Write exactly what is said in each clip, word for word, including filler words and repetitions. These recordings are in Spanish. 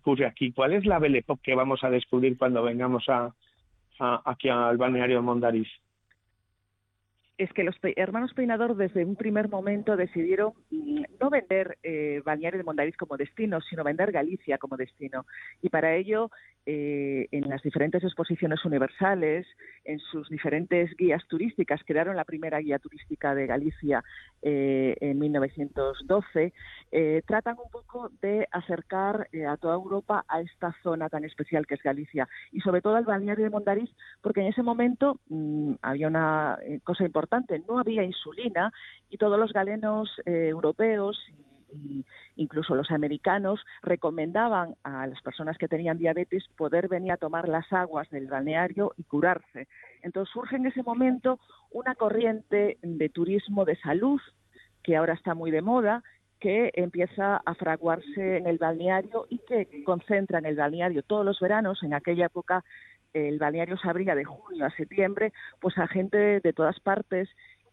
ocurre aquí? ¿Cuál es la Belle Époque que vamos a descubrir cuando vengamos a, a aquí al balneario de Mondariz? Es que los pe hermanos Peinador desde un primer momento decidieron mm, no vender eh, Balneario de Mondariz como destino, sino vender Galicia como destino. Y para ello, eh, en las diferentes exposiciones universales, en sus diferentes guías turísticas, crearon la primera guía turística de Galicia eh, en mil novecientos doce, eh, tratan un poco de acercar eh, a toda Europa a esta zona tan especial que es Galicia, y sobre todo al Balneario de Mondariz, porque en ese momento mmm, había una eh, cosa importante. No había insulina y todos los galenos eh, europeos y incluso los americanos recomendaban a las personas que tenían diabetes poder venir a tomar las aguas del balneario y curarse. Entonces surge en ese momento una corriente de turismo de salud que ahora está muy de moda, que empieza a fraguarse en el balneario y que concentra en el balneario todos los veranos. En aquella época el balneario se abría de junio a septiembre, pues a gente de todas partes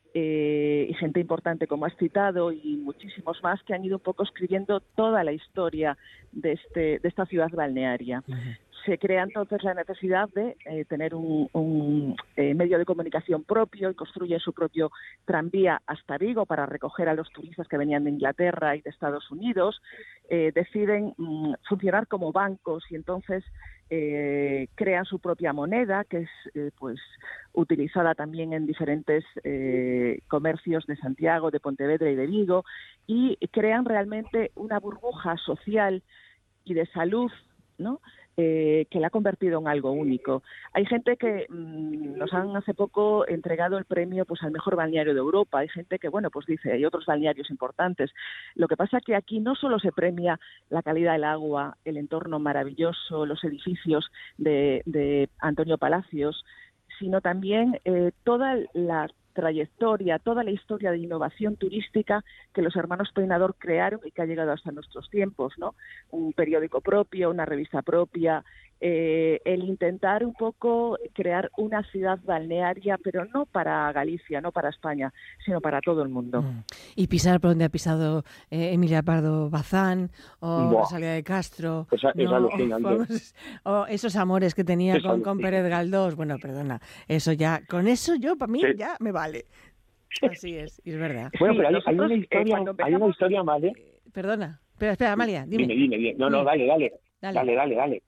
eh, y gente importante como has citado y muchísimos más que han ido un poco escribiendo toda la historia de, este, de esta ciudad balnearia. Uh-huh. Se crea entonces la necesidad de eh, tener un, un eh, medio de comunicación propio y construye su propio tranvía hasta Vigo para recoger a los turistas que venían de Inglaterra y de Estados Unidos. Eh, deciden mm, funcionar como bancos y entonces eh, crean su propia moneda, que es eh, pues utilizada también en diferentes eh, comercios de Santiago, de Pontevedra y de Vigo, y crean realmente una burbuja social y de salud, ¿no? Eh, que la ha convertido en algo único. Hay gente que mmm, nos han hace poco entregado el premio pues al mejor balneario de Europa. Hay gente que, bueno, pues dice, hay otros balnearios importantes. Lo que pasa es que aquí no solo se premia la calidad del agua, el entorno maravilloso, los edificios de, de Antonio Palacios, sino también eh, toda la trayectoria, toda la historia de innovación turística que los hermanos Peinador crearon y que ha llegado hasta nuestros tiempos, ¿no? Un periódico propio, una revista propia, eh, el intentar un poco crear una ciudad balnearia, pero no para Galicia, no para España, sino para todo el mundo. Mm. Y pisar por donde ha pisado eh, Emilia Pardo Bazán o Buah. Rosalía de Castro, es, es ¿no? alucinante. O, o esos amores que tenía con, con Pérez Galdós. Bueno, perdona, eso ya, con eso yo, para mí, sí. ya me vale. Así es, es verdad. Bueno, pero hay, nosotros, hay una historia, eh, hay una historia, ¿vale? Eh, perdona, espera, espera, Amalia, dime. Dime, dime, dime. No, no, dale, dale. Dale, dale, dale. dale.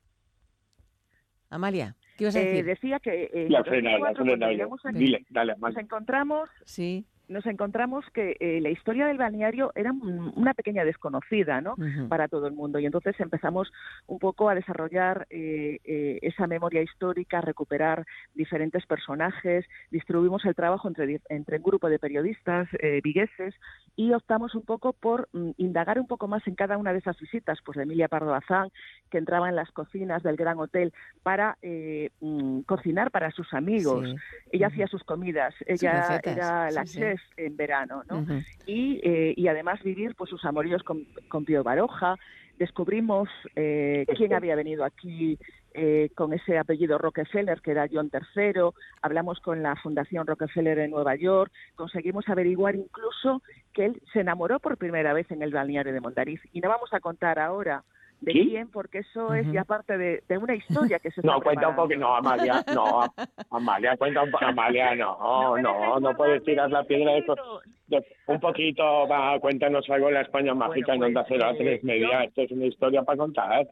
Amalia, ¿qué ibas a decir? Eh, decía que eh, la frena, la frena, aquí, dile, dale, nos encontramos, sí. nos encontramos que eh, la historia del balneario era una pequeña desconocida, ¿no? Uh-huh. Para todo el mundo, y entonces empezamos un poco a desarrollar eh, eh, esa memoria histórica, a recuperar diferentes personajes, distribuimos el trabajo entre, entre un grupo de periodistas eh, vigueses y optamos un poco por mm, indagar un poco más en cada una de esas visitas, pues de Emilia Pardo Bazán, que entraba en las cocinas del Gran Hotel para eh, mm, cocinar para sus amigos. Sí. Ella uh-huh. hacía sus comidas, ella sí, era la sí, chef sí. en verano, ¿no? Uh-huh. Y, eh, y además vivir pues sus amoríos con, con Pío Baroja. Descubrimos eh, quién había venido aquí eh, con ese apellido Rockefeller, que era John tercero, hablamos con la Fundación Rockefeller en Nueva York, conseguimos averiguar incluso que él se enamoró por primera vez en el balneario de Mondariz. Y no vamos a contar ahora de ¿Sí? quién, porque eso uh-huh. es ya parte de, de una historia que se está No, cuenta preparando. un poco, no, Amalia, no, Amalia, cuenta un poco, Amalia, no, no, no, no puedes tirar la piedra de eso. Un poquito, va, cuéntanos algo de la España mágica bueno, pues, en Onda Cero a tres media, yo... esto es una historia para contar.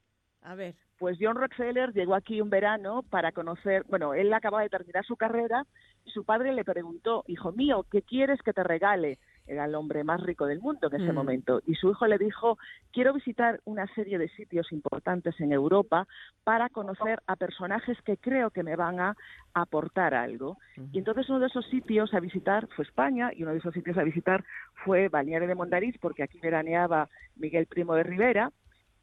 A ver, pues John Rockefeller llegó aquí un verano para conocer, bueno, él acababa de terminar su carrera y su padre le preguntó, hijo mío, ¿qué quieres que te regale? Era el hombre más rico del mundo en ese mm. momento. Y su hijo le dijo, quiero visitar una serie de sitios importantes en Europa para conocer a personajes que creo que me van a aportar algo. Mm. Y entonces uno de esos sitios a visitar fue España, y uno de esos sitios a visitar fue Balneario de Mondariz, porque aquí veraneaba Miguel Primo de Rivera,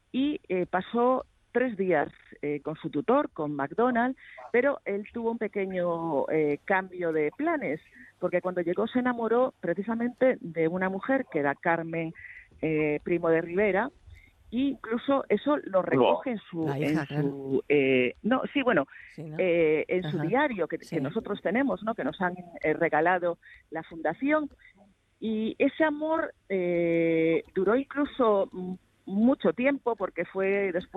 y eh, pasó tres días eh, con su tutor, con McDonald, pero él tuvo un pequeño eh, cambio de planes, porque cuando llegó se enamoró precisamente de una mujer que era Carmen eh, Primo de Rivera, e incluso eso lo recoge en su, hija, en su eh, no, sí, bueno, sí, ¿no? eh, en Ajá. su diario que, sí. que nosotros tenemos, ¿no? Que nos han eh, regalado la fundación, y ese amor eh, duró incluso mucho tiempo porque fue después